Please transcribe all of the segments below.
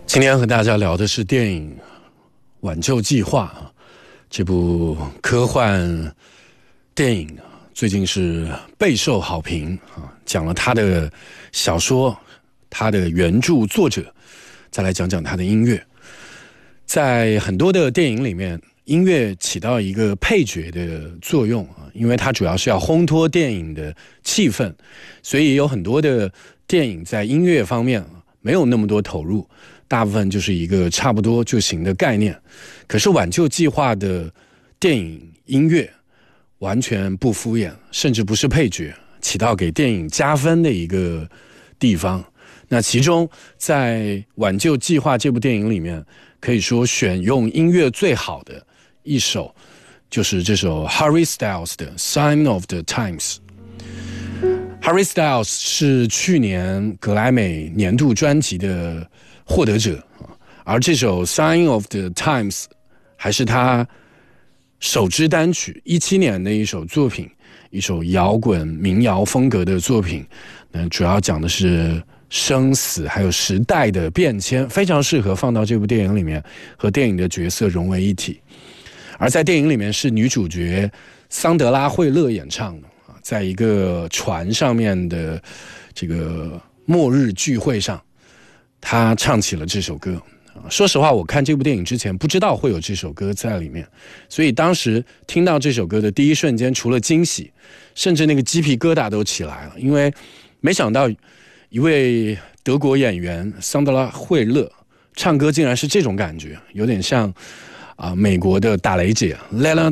今天和大家聊的是电影《挽救计划》这部科幻电影，最近是备受好评讲了他的小说，他的原著作者，再来讲讲他的音乐。在很多的电影里面，音乐起到一个配角的作用因为它主要是要烘托电影的气氛，所以有很多的电影在音乐方面没有那么多投入，大部分就是一个差不多就行的概念。可是挽救计划的电影音乐完全不敷衍，甚至不是配角，起到给电影加分的一个地方。那其中在挽救计划这部电影里面，可以说选用音乐最好的一首就是这首 Harry Styles 的 Sign of the Times。Harry Styles 是去年格莱美年度专辑的获得者，而这首 Sign of the Times 还是他首支单曲，17年的一首作品，一首摇滚民谣风格的作品。主要讲的是生死还有时代的变迁，非常适合放到这部电影里面，和电影的角色融为一体。而在电影里面是女主角桑德拉·惠勒演唱的，在一个船上面的这个末日聚会上，她唱起了这首歌。说实话，我看这部电影之前不知道会有这首歌在里面，所以当时听到这首歌的第一瞬间，除了惊喜，甚至那个鸡皮疙瘩都起来了，因为没想到一位德国演员桑德拉·惠勒唱歌竟然是这种感觉，有点像美国的打雷姐 Lana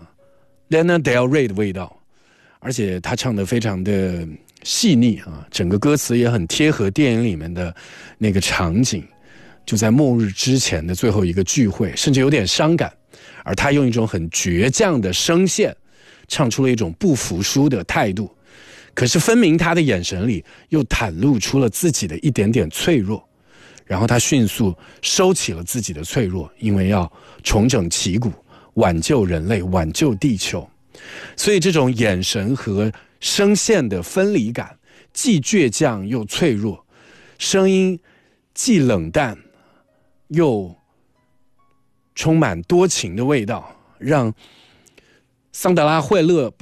Del Rey 的味道，而且她唱得非常的细腻整个歌词也很贴合电影里面的那个场景，就在末日之前的最后一个聚会，甚至有点伤感，而她用一种很倔强的声线唱出了一种不服输的态度，可是分明她的眼神里又袒露出了自己的一点点脆弱，然后她迅速收起了自己的脆弱，因为要重整旗鼓，挽救人类，挽救地球。所以这种眼神和声线的分离感，既倔强又脆弱，声音既冷淡又充满多情的味道，让桑德拉·惠勒